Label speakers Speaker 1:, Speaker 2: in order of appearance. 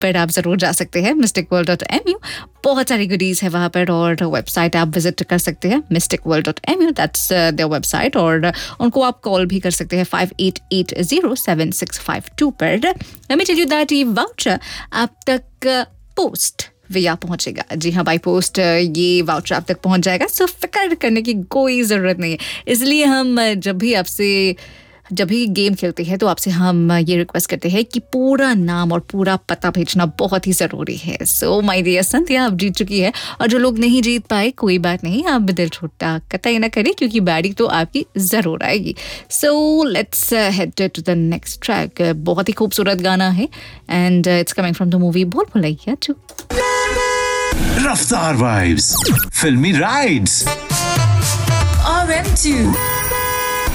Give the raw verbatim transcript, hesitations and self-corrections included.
Speaker 1: पर आप ज़रूर जा सकते हैं mistake world dot M you. बहुत सारी गुडीज़ है वहाँ पर और वेबसाइट आप विजिट कर सकते हैं mistake world dot M you. That's their website. और उनको आप कॉल भी कर सकते हैं five eight eight zero seven six five to पर. Let me tell you that ये वाउचर आप तक पोस्ट विया पहुंचेगा. जी हाँ, बाई पोस्ट ये वाउचर आप तक पहुंच जाएगा. सो फिक्र करने की कोई ज़रूरत नहीं है. इसलिए हम जब भी आपसे जब भी गेम खेलते हैं तो आपसे हम ये रिक्वेस्ट करते हैं कि पूरा नाम और पूरा पता भेजना बहुत ही ज़रूरी है. सो माय डियर संध्या आप जीत चुकी है. और जो लोग नहीं जीत पाए कोई बात नहीं, आप दिल छोटा कतई ना करें क्योंकि बैडी तो आपकी ज़रूर आएगी. So let's head to the next track. बहुत ही खूबसूरत गाना है and it's coming from the movie भूल भुलैया टू.
Speaker 2: रफ्तार वाइब्स, फिल्मी राइड्स,
Speaker 3: आर एम टू